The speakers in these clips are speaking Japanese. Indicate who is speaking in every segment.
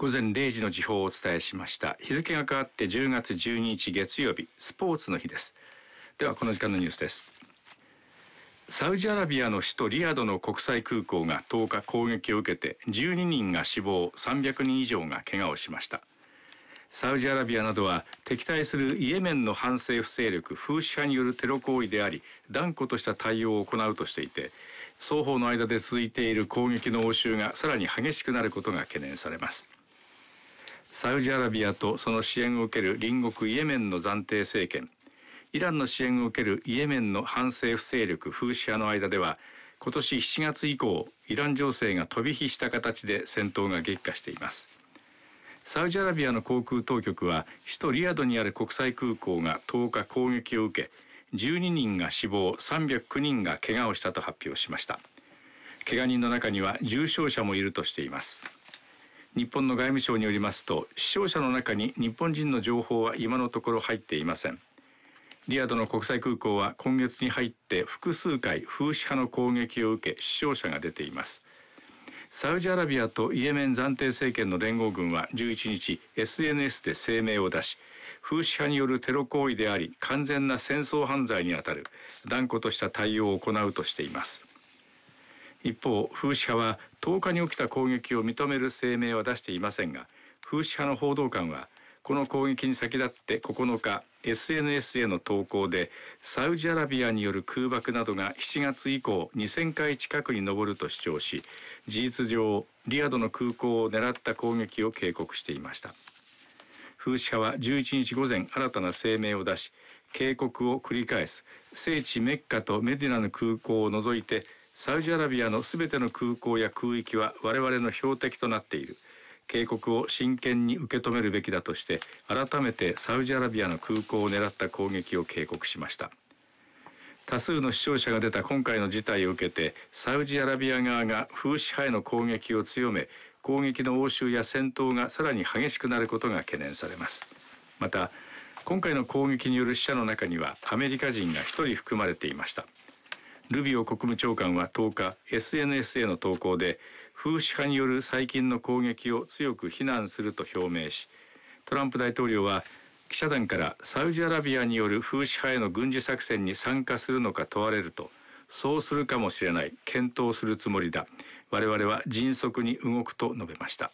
Speaker 1: 午前0時の時報をお伝えしました。日付が変わって10月12日月曜日、スポーツの日です。ではこの時間のニュースです。サウジアラビアの首都リヤドの国際空港が10日攻撃を受けて12人が死亡、300人以上が怪我をしました。サウジアラビアなどは敵対するイエメンの反政府勢力フーシ派によるテロ行為であり、断固とした対応を行うとしていて、双方の間で続いている攻撃の応酬がさらに激しくなることが懸念されます。サウジアラビアとその支援を受ける隣国イエメンの暫定政権、イランの支援を受けるイエメンの反政府勢力フーシ派の間では、今年7月以降、イラン情勢が飛び火した形で戦闘が激化しています。サウジアラビアの航空当局は、首都リヤドにある国際空港が10日攻撃を受け、12人が死亡、309人が怪我をしたと発表しました。怪我人の中には重傷者もいるとしています。日本の外務省によりますと、死傷者の中に日本人の情報は今のところ入っていません。リヤドの国際空港は今月に入って複数回フーシ派の攻撃を受け、死傷者が出ています。サウジアラビアとイエメン暫定政権の連合軍は11日 SNS で声明を出し、フーシ派によるテロ行為であり完全な戦争犯罪にあたる断固とした対応を行うとしています。一方、フーシ派は10日に起きた攻撃を認める声明は出していませんが、フーシ派の報道官はこの攻撃に先立って9日 SNS への投稿で、サウジアラビアによる空爆などが7月以降2000回近くに上ると主張し、事実上リヤドの空港を狙った攻撃を警告していました。フーシ派は11日午前新たな声明を出し、警告を繰り返す、聖地メッカとメディナの空港を除いてサウジアラビアのすべての空港や空域は我々の標的となっている。警告を真剣に受け止めるべきだとして、改めてサウジアラビアの空港を狙った攻撃を警告しました。多数の死傷者が出た今回の事態を受けて、サウジアラビア側がフーシ派への攻撃を強め、攻撃の応酬や戦闘がさらに激しくなることが懸念されます。また、今回の攻撃による死者の中にはアメリカ人が1人含まれていました。ルビオ国務長官は10日 SNS への投稿で、フーシ派による最近の攻撃を強く非難すると表明し、トランプ大統領は記者団からサウジアラビアによるフーシ派への軍事作戦に参加するのか問われると、そうするかもしれない、検討するつもりだ、我々は迅速に動くと述べました。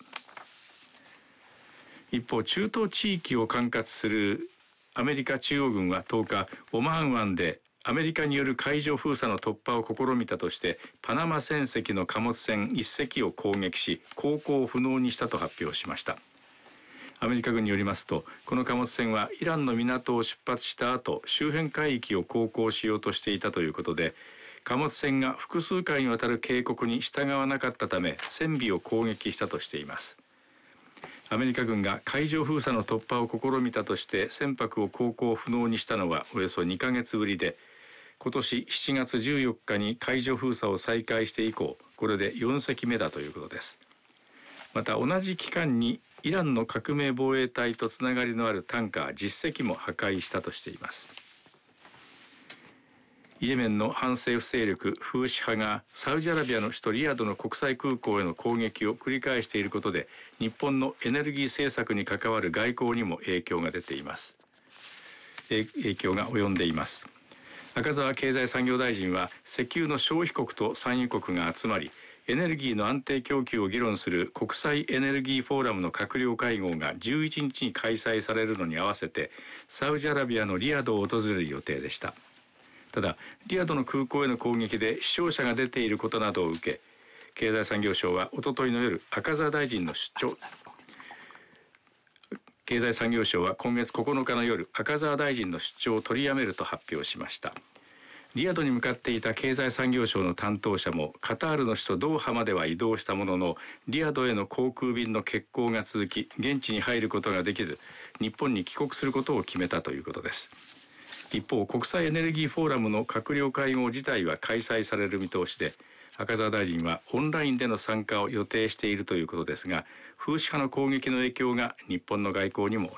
Speaker 1: 一方、中東地域を管轄するアメリカ中央軍は10日、オマーン湾でアメリカによる海上封鎖の突破を試みたとして、パナマ船籍の貨物船1隻を攻撃し、航行不能にしたと発表しました。アメリカ軍によりますと、この貨物船はイランの港を出発した後、周辺海域を航行しようとしていたということで、貨物船が複数回にわたる警告に従わなかったため、船尾を攻撃したとしています。アメリカ軍が海上封鎖の突破を試みたとして船舶を航行不能にしたのはおよそ2ヶ月ぶりで、今年7月14日に海上封鎖を再開して以降、これで4隻目だということです。また同じ期間にイランの革命防衛隊とつながりのあるタンカー10隻も破壊したとしています。イエメンの反政府勢力フーシ派がサウジアラビアの首都リヤドの国際空港への攻撃を繰り返していることで、日本のエネルギー政策に関わる外交にも影響が出ています。影響が及んでいます。赤澤経済産業大臣は、石油の消費国と産油国が集まり、エネルギーの安定供給を議論する国際エネルギーフォーラムの閣僚会合が11日に開催されるのに合わせて、サウジアラビアのリヤドを訪れる予定でした。ただ、リヤドの空港への攻撃で死傷者が出ていることなどを受け、経済産業省はおとといの夜、赤澤大臣の経済産業省は今月9日の夜、赤澤大臣の出張を取りやめると発表しました。リヤドに向かっていた経済産業省の担当者も、カタールの首都ドーハまでは移動したものの、リヤドへの航空便の欠航が続き、現地に入ることができず、日本に帰国することを決めたということです。一方、国際エネルギーフォーラムの閣僚会合自体は開催される見通しで、赤澤大臣はオンラインでの参加を予定しているということですが、フーシ派の攻撃の影響が日本の外交にも